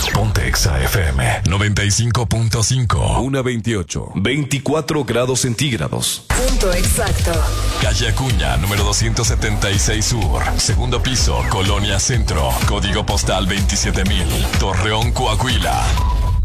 Ponte Exa FM 95.5. 1:28. 24 grados centígrados. Punto exacto. Calle Acuña, número 276 Sur. Segundo piso, Colonia Centro. Código postal 27,000. Torreón, Coahuila.